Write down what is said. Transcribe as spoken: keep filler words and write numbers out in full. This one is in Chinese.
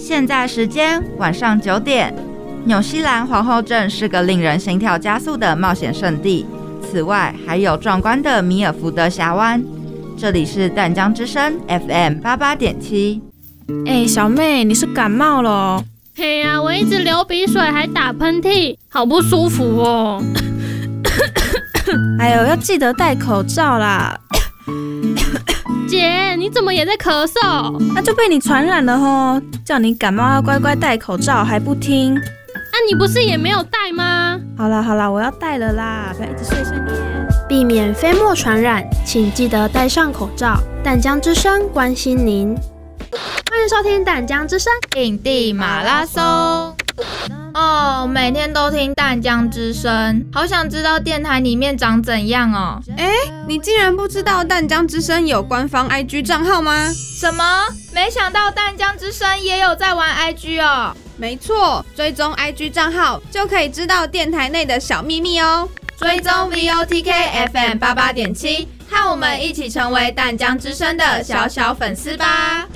现在时间晚上九点。纽西兰皇后镇是个令人心跳加速的冒险圣地，此外还有壮观的米尔福德峡湾。这里是淡江之声 F M 八八点七。 哎、欸，小妹，你是感冒了哦？ 嘿呀、啊，我一直流鼻水还打喷嚏，好不舒服哦。 哎呦，要记得戴口罩啦。 姐，你怎么也在咳嗽？ 那就被你传染了吼！叫你感冒要乖乖戴口罩，还不听。 啊，你不是也没有戴吗？ 好啦好啦，我要戴了啦，不要一直碎碎念。 避免飞沫传染，请记得戴上口罩。淡江之声关心您。欢迎收听淡江之声印地马拉松。哦，每天都听淡江之声，好想知道电台里面长怎样哦。 哎，你竟然不知道淡江之声有官方 I G 账号吗？ 什么？没想到淡江之声也有在玩 I G 哦。 没错，追踪 I G 账号就可以知道电台内的小秘密哦。 追踪 V O T K F M 八八点七，和我们一起成为淡江之声的小小粉丝吧。